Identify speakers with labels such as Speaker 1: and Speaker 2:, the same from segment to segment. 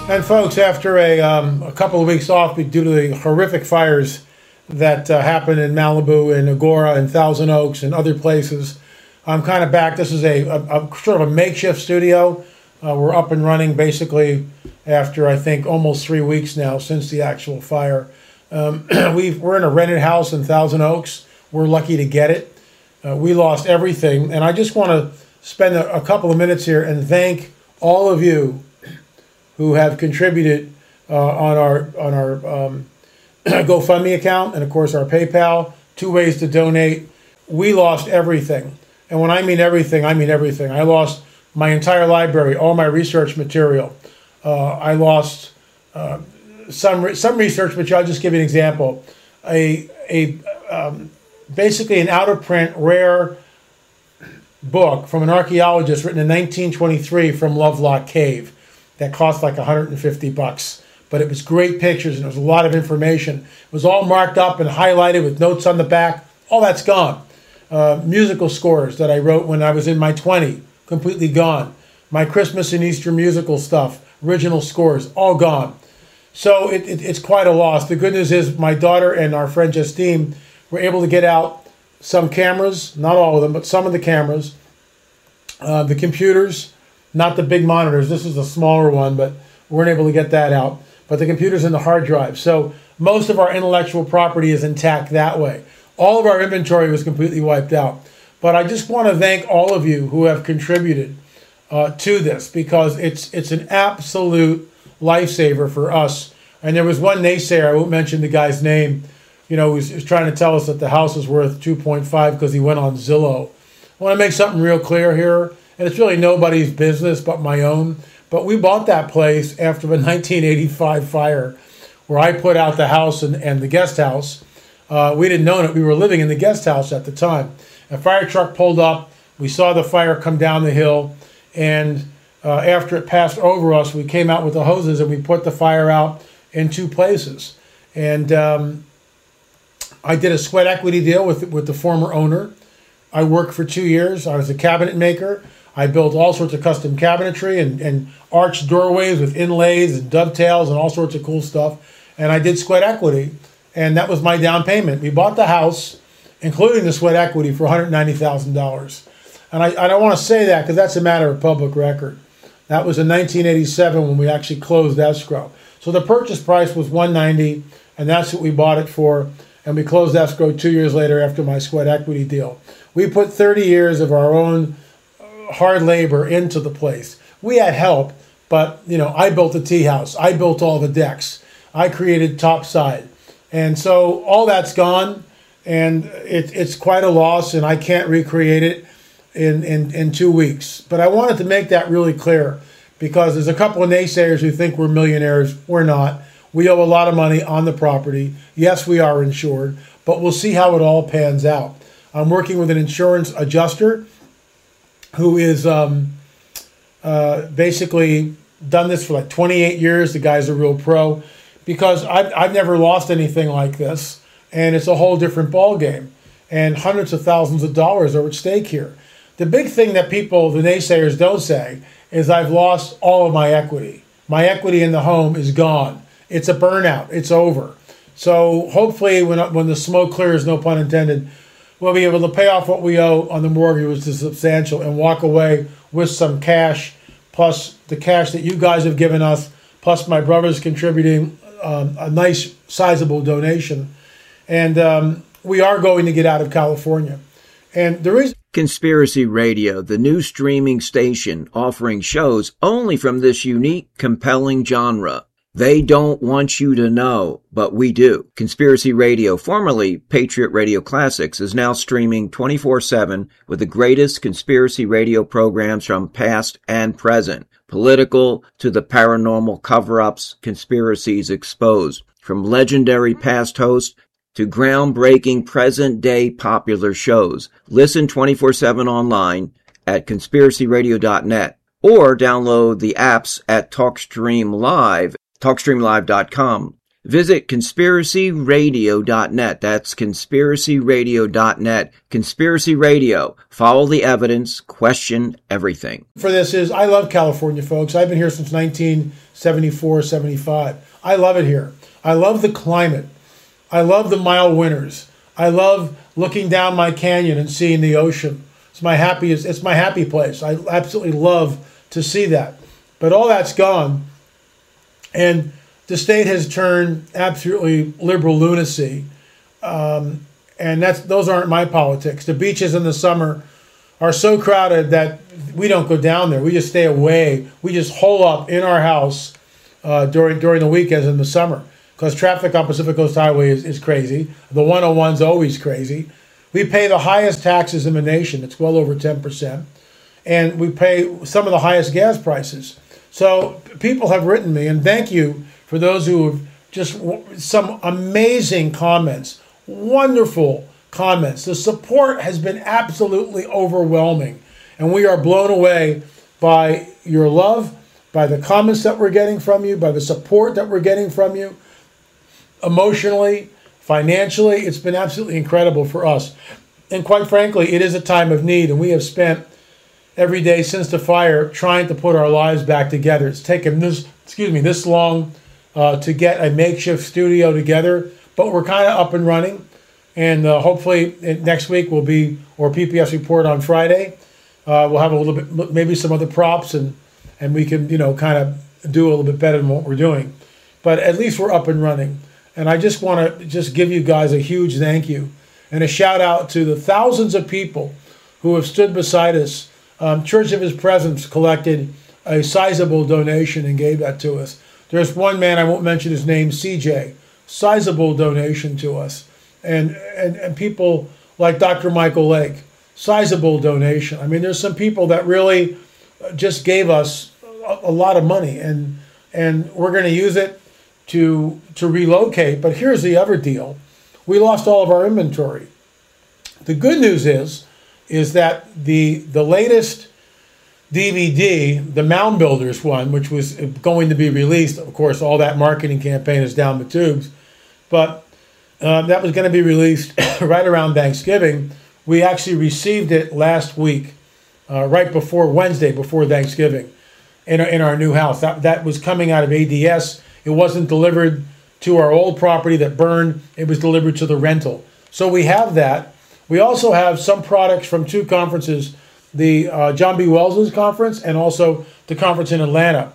Speaker 1: And folks, after a couple of weeks off due to the horrific fires that happened in Malibu and Agora and Thousand Oaks and other places, I'm kind of back. This is a sort of a makeshift studio. We're up and running basically after, I think, almost 3 weeks now since the actual fire. We're in a rented house in Thousand Oaks. We're lucky to get it. We lost everything. And I just want to spend a couple of minutes here and thank all of you who have contributed on our GoFundMe account and, of course, our PayPal. 2 ways to donate. We lost everything. And when I mean everything, I mean everything. I lost my entire library, all my research material. I lost some research, but I'll just give you an example. Basically an out-of-print, rare book from an archaeologist written in 1923 from Lovelock Cave that cost like $150. But it was great pictures and there was a lot of information. It was all marked up and highlighted with notes on the back. All that's gone. Musical scores that I wrote when I was in my 20s, completely gone. My Christmas and Easter musical stuff, original scores, all gone. So it's quite a loss. The good news is my daughter and our friend Justine were able to get out some cameras, not all of them, but some of the cameras, the computers, not the big monitors. This is a smaller one, but we weren't able to get that out. But the computers and the hard drive. So most of our intellectual property is intact that way. All of our inventory was completely wiped out. But I just want to thank all of you who have contributed to this, because it's an absolute lifesaver for us. And there was one naysayer, I won't mention the guy's name, who was trying to tell us that the house was worth 2.5 because he went on Zillow. I want to make something real clear here, and it's really nobody's business but my own. But we bought that place after the 1985 fire, where I put out the house and the guest house. We didn't know it. We were living in the guest house at the time. A fire truck pulled up. We saw the fire come down the hill. And after it passed over us, we came out with the hoses and we put the fire out in 2 places. And I did a sweat equity deal with the former owner. I worked for 2 years. I was a cabinet maker. I built all sorts of custom cabinetry and arched doorways with inlays and dovetails and all sorts of cool stuff. And I did sweat equity, and that was my down payment. We bought the house, including the sweat equity, for $190,000. And I don't want to say that because that's a matter of public record. That was in 1987 when we actually closed escrow. So the purchase price was $190,000, and that's what we bought it for. And we closed escrow 2 years later after my sweat equity deal. We put 30 years of our own hard labor into the place. We had help, but I built the tea house. I built all the decks. I created topside. And so all that's gone, and it's quite a loss, and I can't recreate it in 2 weeks. But I wanted to make that really clear, because there's a couple of naysayers who think we're millionaires. We're not. We owe a lot of money on the property. Yes, we are insured, but we'll see how it all pans out. I'm working with an insurance adjuster who is basically done this for like 28 years. The guy's a real pro, because I've never lost anything like this, and it's a whole different ball game, and hundreds of thousands of dollars are at stake here. The big thing that the naysayers don't say, is I've lost all of my equity. My equity in the home is gone. It's a burnout. It's over. So hopefully when the smoke clears, no pun intended, we'll be able to pay off what we owe on the mortgage, which is substantial, and walk away with some cash, plus the cash that you guys have given us, plus my brother's contributing a nice, sizable donation. And we are going to get out of California. And the reason...
Speaker 2: Conspiracy Radio, the new streaming station offering shows only from this unique, compelling genre. They don't want you to know, but we do. Conspiracy Radio, formerly Patriot Radio Classics, is now streaming 24/7 with the greatest conspiracy radio programs from past and present. Political to the paranormal cover-ups, conspiracies exposed. From legendary past hosts to groundbreaking present-day popular shows. Listen 24/7 online at conspiracyradio.net or download the apps at TalkStream Live, TalkStreamLive.com. Visit conspiracyradio.net. That's conspiracyradio.net. Conspiracy Radio. Follow the evidence. Question everything.
Speaker 1: For this is, I love California, folks. I've been here since 1974, 75. I love it here. I love the climate. I love the mild winters. I love looking down my canyon and seeing the ocean. It's my happy place. I absolutely love to see that. But all that's gone. And the state has turned absolutely liberal lunacy. And those aren't my politics. The beaches in the summer are so crowded that we don't go down there. We just stay away. We just hole up in our house during the weekends in the summer, because traffic on Pacific Coast Highway is crazy. The 101's always crazy. We pay the highest taxes in the nation. It's well over 10%. And we pay some of the highest gas prices. So people have written me, and thank you for those who have just some amazing comments, wonderful comments. The support has been absolutely overwhelming, and we are blown away by your love, by the comments that we're getting from you, by the support that we're getting from you, emotionally, financially. It's been absolutely incredible for us. And quite frankly, it is a time of need, and we have spent every day since the fire trying to put our lives back together. It's taken this long to get a makeshift studio together, but we're kind of up and running. And hopefully next week will be, or PPS Report on Friday, we'll have a little bit, maybe some other props, and we can, kind of do a little bit better than what we're doing. But at least we're up and running. And I just want to give you guys a huge thank you and a shout out to the thousands of people who have stood beside us. Church of His Presence collected a sizable donation and gave that to us. There's one man, I won't mention his name, CJ, sizable donation to us. And people like Dr. Michael Lake, sizable donation. I mean, there's some people that really just gave us a lot of money, and we're going to use it to relocate. But here's the other deal. We lost all of our inventory. The good news is that the latest DVD, the Mound Builders one, which was going to be released, of course, all that marketing campaign is down the tubes, but that was going to be released right around Thanksgiving. We actually received it last week, right before Wednesday, before Thanksgiving, in our new house. That was coming out of ADS. It wasn't delivered to our old property that burned. It was delivered to the rental. So we have that. We also have some products from two conferences, the John B. Wells' conference and also the conference in Atlanta,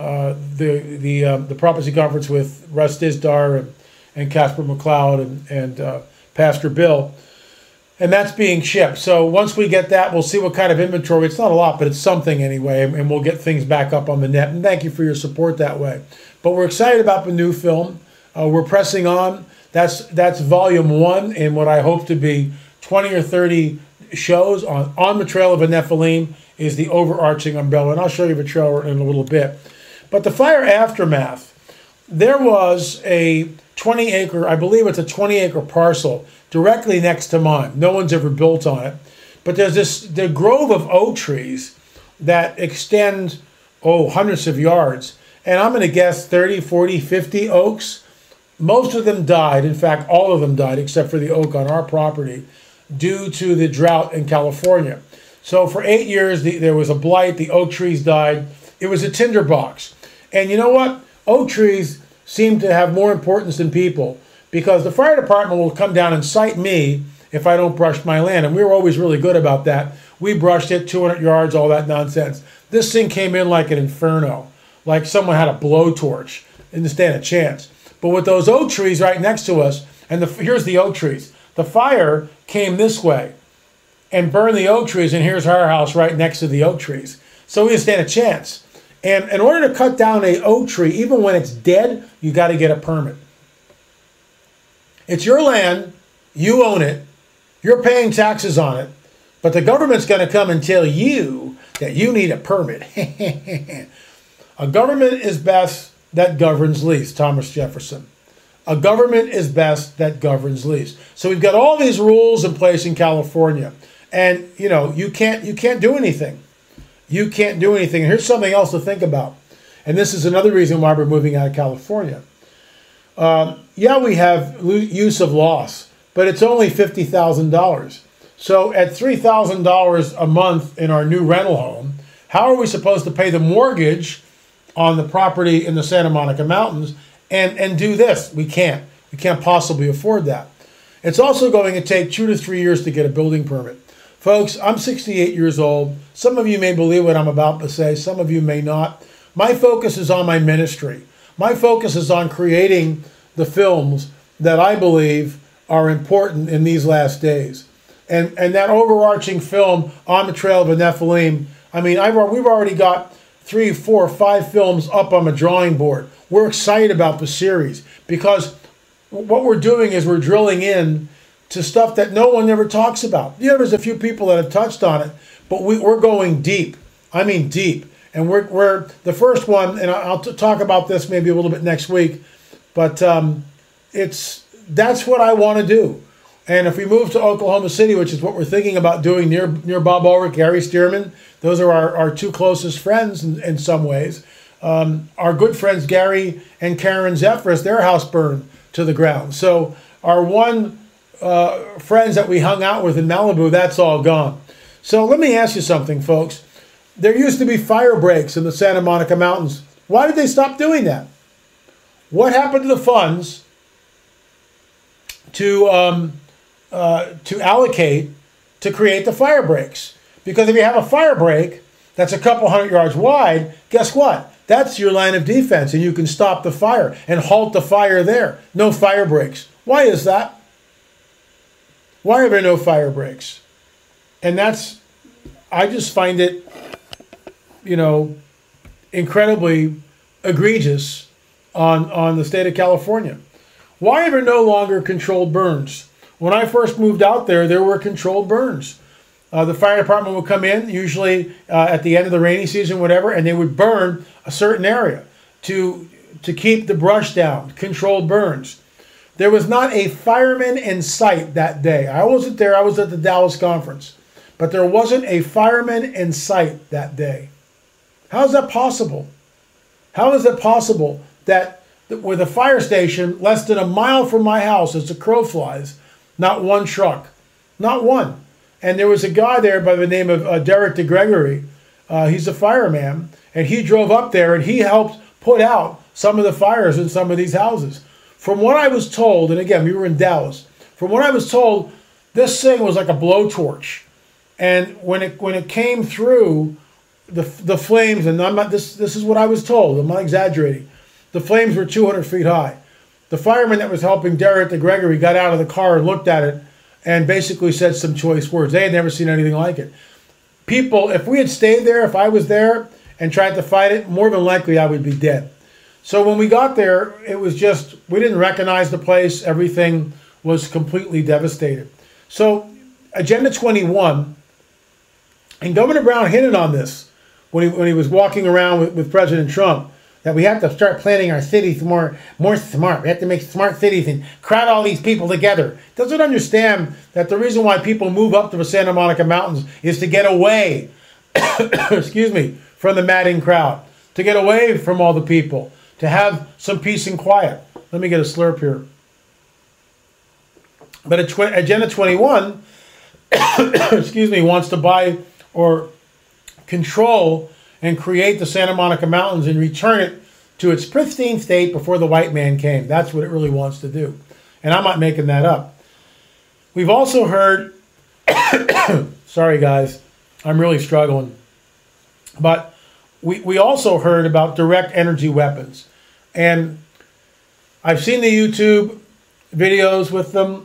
Speaker 1: the prophecy conference with Russ Dizdar and Casper McLeod and Pastor Bill. And that's being shipped. So once we get that, we'll see what kind of inventory. It's not a lot, but it's something anyway, and we'll get things back up on the net. And thank you for your support that way. But we're excited about the new film. We're pressing on. That's volume 1 in what I hope to be 20 or 30 shows on the Trail of a Nephilim is the overarching umbrella. And I'll show you the trailer in a little bit. But the fire aftermath, there was a 20-acre, I believe it's a 20-acre parcel directly next to mine. No one's ever built on it. But there's the grove of oak trees that extend, hundreds of yards. And I'm going to guess 30, 40, 50 oaks. Most of them died. In fact, all of them died except for the oak on our property due to the drought in California. So for 8 years, there was a blight. The oak trees died. It was a tinderbox. And you know what? Oak trees seem to have more importance than people, because the fire department will come down and cite me if I don't brush my land. And we were always really good about that. We brushed it 200 yards, all that nonsense. This thing came in like an inferno, like someone had a blowtorch. Didn't stand a chance. But with those oak trees right next to us, and here's the oak trees. The fire came this way and burned the oak trees, and here's our house right next to the oak trees. So we didn't stand a chance. And in order to cut down an oak tree, even when it's dead, you got to get a permit. It's your land, you own it, you're paying taxes on it, but the government's going to come and tell you that you need a permit. A government is best that governs least, Thomas Jefferson. A government is best that governs least. So we've got all these rules in place in California, and you can't do anything. You can't do anything. And here's something else to think about. And this is another reason why we're moving out of California. Yeah, we have use of loss, but it's only $50,000. So at $3,000 a month in our new rental home, how are we supposed to pay the mortgage on the property in the Santa Monica Mountains and do this? We can't. We can't possibly afford that. It's also going to take 2 to 3 years to get a building permit. Folks, I'm 68 years old. Some of you may believe what I'm about to say. Some of you may not. My focus is on my ministry. My focus is on creating the films that I believe are important in these last days. And that overarching film, On the Trail of a Nephilim, I mean, we've already got 3, 4, 5 films up on the drawing board. We're excited about the series because what we're doing is we're drilling in to stuff that no one ever talks about. Yeah, there's a few people that have touched on it, but we're going deep. I mean deep. And we're the first one, and I'll talk about this maybe a little bit next week, but that's what I want to do. And if we move to Oklahoma City, which is what we're thinking about doing near Bob Ulrich, Gary Stearman, those are our two closest friends in some ways. Our good friends Gary and Karen Zephyrus, their house burned to the ground. So our one friends that we hung out with in Malibu, that's all gone. So let me ask you something, folks. There used to be fire breaks in the Santa Monica Mountains. Why did they stop doing that? What happened to the funds to allocate to create the fire breaks? Because if you have a fire break that's a couple 100 yards wide, guess what? That's your line of defense, and you can stop the fire and halt the fire there. No fire breaks. Why is that? Why are there no fire breaks? And I just find it, incredibly egregious on the state of California. Why are there no longer controlled burns? When I first moved out there were controlled burns. The fire department would come in, usually at the end of the rainy season, whatever, and they would burn a certain area to keep the brush down, controlled burns. There was not a fireman in sight that day. I wasn't there. I was at the Dallas conference. But there wasn't a fireman in sight that day. How is that possible? How is it possible that with a fire station less than a mile from my house, as the crow flies, not one truck, not one. And there was a guy there by the name of Derek DeGregory. He's a fireman, and he drove up there and he helped put out some of the fires in some of these houses. From what I was told, and again, we were in Dallas, from what I was told, this thing was like a blowtorch. And when it came through the flames, and I'm not this is what I was told, I'm not exaggerating. The flames were 200 feet high. The fireman that was helping Derek DeGregory got out of the car and looked at it and basically said some choice words. They had never seen anything like it. People, if we had stayed there, if I was there and tried to fight it, more than likely I would be dead. So when we got there, it was just, we didn't recognize the place. Everything was completely devastated. So Agenda 21, and Governor Brown hinted on this when he was walking around with President Trump, that we have to start planning our cities more smart. We have to make smart cities and crowd all these people together. Doesn't understand that the reason why people move up to the Santa Monica Mountains is to get away, excuse me, from the madding crowd, to get away from all the people, to have some peace and quiet. Let me get a slurp here. But Agenda 21, excuse me, wants to buy or control and create the Santa Monica Mountains and return it to its pristine state before the white man came. That's what it really wants to do. And I'm not making that up. We've also heard, sorry guys, I'm really struggling. But we also heard about direct energy weapons. And I've seen the YouTube videos with them.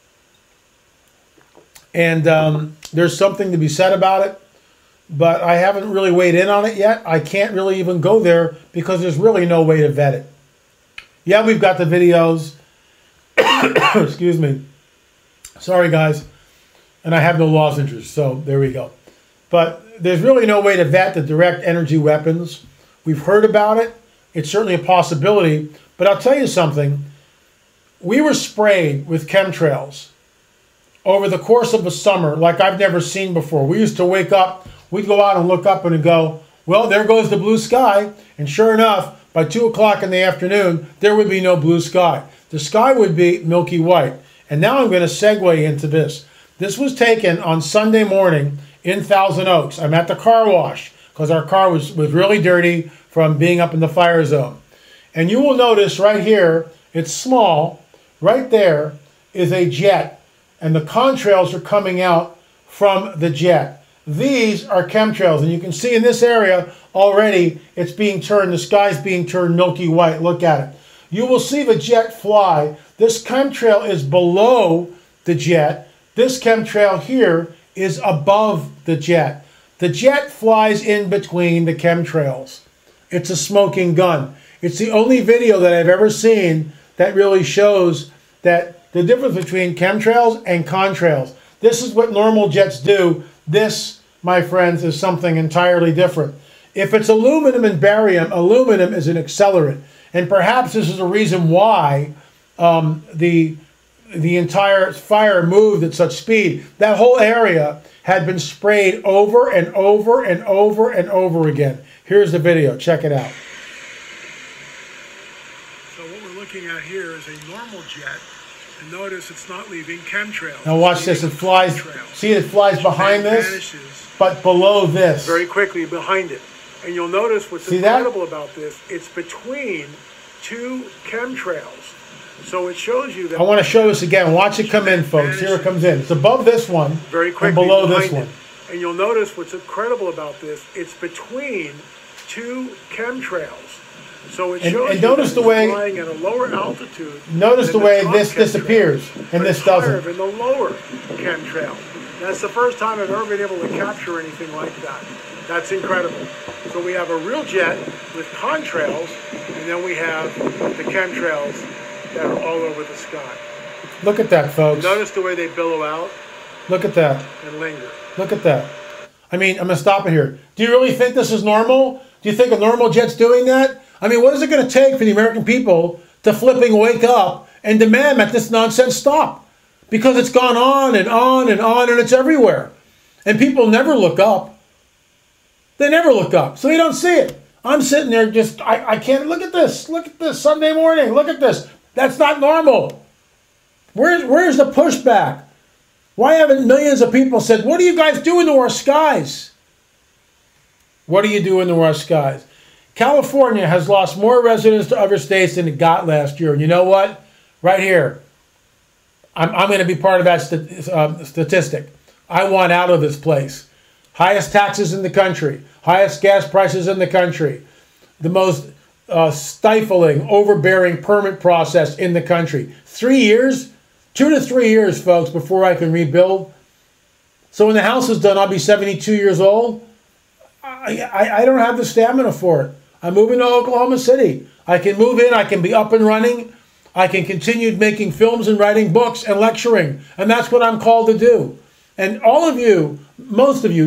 Speaker 1: And there's something to be said about it. But I haven't really weighed in on it yet. I can't really even go there because there's really no way to vet it. Yeah, we've got the videos. Excuse me. Sorry, guys. And I have no lozenges, so there we go. But there's really no way to vet the direct energy weapons. We've heard about it. It's certainly a possibility. But I'll tell you something. We were sprayed with chemtrails over the course of a summer like I've never seen before. We used to wake up. We'd go out and look up and go, well, there goes the blue sky. And sure enough, by 2 o'clock in the afternoon, there would be no blue sky. The sky would be milky white. And now I'm going to segue into this. This was taken on Sunday morning in Thousand Oaks. I'm at the car wash because our car was really dirty from being up in the fire zone. And you will notice right here, it's small. Right there is a jet. And the contrails are coming out from the jet. These are chemtrails. And you can see in this area already it's being turned, the sky's being turned milky white. Look at it. You will see the jet fly. This chemtrail is below the jet. This chemtrail here is above the jet. The jet flies in between the chemtrails. It's a smoking gun. It's the only video that I've ever seen that really shows that the difference between chemtrails and contrails. This is what normal jets do. This, my friends, is something entirely different. If it's aluminum and barium, aluminum is an accelerant. And perhaps this is the reason why the entire fire moved at such speed. That whole area had been sprayed over and over and over and over again. Here's the video. Check it out.
Speaker 3: So what we're looking at here is a normal jet. And notice it's not leaving chemtrails.
Speaker 1: Now watch this. It flies. See, it flies behind this, but below this.
Speaker 3: Very quickly behind it. And you'll notice what's incredible about this. It's between two chemtrails. So it shows you that...
Speaker 1: I want to show this again. Watch it come in, folks. Here it comes in. It's above this one
Speaker 3: very quickly
Speaker 1: and below this one.
Speaker 3: And you'll notice what's incredible about this. It's between two chemtrails. So it shows
Speaker 1: and notice the way
Speaker 3: flying at a lower altitude.
Speaker 1: Notice the way this disappears and this doesn't.
Speaker 3: In the lower chemtrail. That's the first time I've ever been able to capture anything like that. That's incredible. So we have a real jet with contrails, and then we have the chemtrails that are all over the sky.
Speaker 1: Look at that, folks.
Speaker 3: Notice the way they billow out.
Speaker 1: Look at that.
Speaker 3: And linger.
Speaker 1: Look at that. I mean, I'm going to stop it here. Do you really think this is normal? Do you think a normal jet's doing that? I mean, what is it going to take for the American people to flipping wake up and demand that this nonsense stop? Because it's gone on and on and on, and it's everywhere. And people never look up. They never look up, so they don't see it. I'm sitting there just, I can't, look at this Sunday morning, look at this. That's not normal. Where's the pushback? Why haven't millions of people said, what are you guys doing to our skies? What are you doing to our skies? California has lost more residents to other states than it got last year. And you know what? Right here, I'm going to be part of that statistic. I want out of this place. Highest taxes in the country. Highest gas prices in the country. The most stifling, overbearing permit process in the country. 3 years? 2 to 3 years, folks, before I can rebuild. So when the house is done, I'll be 72 years old. I don't have the stamina for it. I'm moving to Oklahoma City. I can move in. I can be up and running. I can continue making films and writing books and lecturing. And that's what I'm called to do. And all of you, most of you,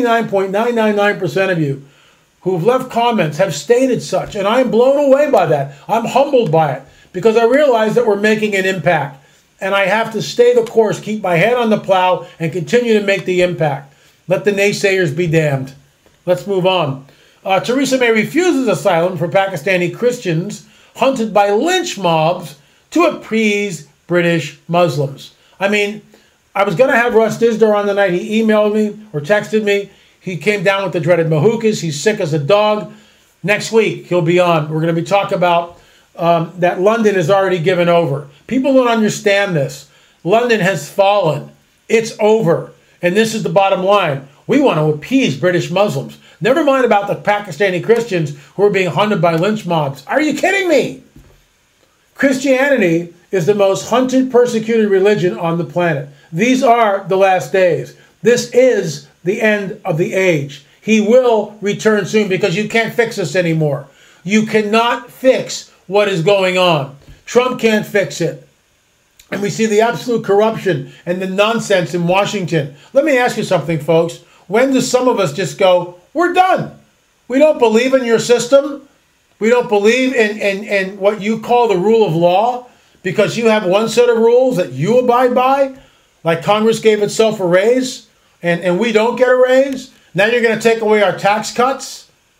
Speaker 1: 99.999% of you who've left comments have stated such. And I am blown away by that. I'm humbled by it because I realize that we're making an impact. And I have to stay the course, keep my head on the plow, and continue to make the impact. Let the naysayers be damned. Let's move on. Theresa May refuses asylum for Pakistani Christians hunted by lynch mobs to appease British Muslims. I mean, I was going to have Russ Dizdar on the night. He emailed me or texted me. He came down with the dreaded mahukas. He's sick as a dog. Next week, he'll be on. We're going to be talking about that London is already given over. People don't understand this. London has fallen. It's over. And this is the bottom line. We want to appease British Muslims. Never mind about the Pakistani Christians who are being hunted by lynch mobs. Are you kidding me? Christianity is the most hunted, persecuted religion on the planet. These are the last days. This is the end of the age. He will return soon because you can't fix this anymore. You cannot fix what is going on. Trump can't fix it. And we see the absolute corruption and the nonsense in Washington. Let me ask you something, folks. When do some of us just go, we're done? We don't believe in your system. We don't believe in what you call the rule of law because you have one set of rules that you abide by, like Congress gave itself a raise, and we don't get a raise. Now you're going to take away our tax cuts.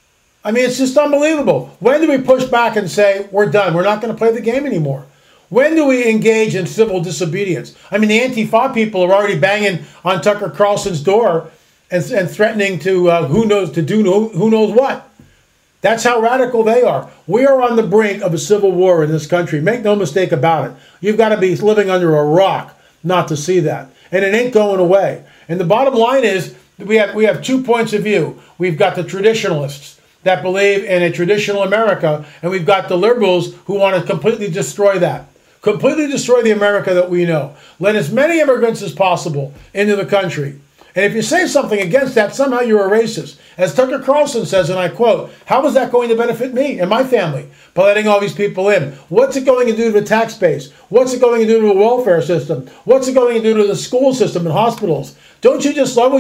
Speaker 1: I mean, it's just unbelievable. When do we push back and say, we're done, we're not going to play the game anymore? When do we engage in civil disobedience? I mean, the Antifa people are already banging on Tucker Carlson's door and threatening to who knows what. That's how radical they are. We are on the brink of a civil war in this country. Make no mistake about it. You've got to be living under a rock not to see that. And it ain't going away. And the bottom line is we have 2 points of view. We've got the traditionalists that believe in a traditional America, and we've got the liberals who want to completely destroy that. Completely destroy the America that we know. Let as many immigrants as possible into the country. And if you say something against that, somehow you're a racist. As Tucker Carlson says, and I quote, how is that going to benefit me and my family by letting all these people in? What's it going to do to the tax base? What's it going to do to the welfare system? What's it going to do to the school system and hospitals? Don't you just love when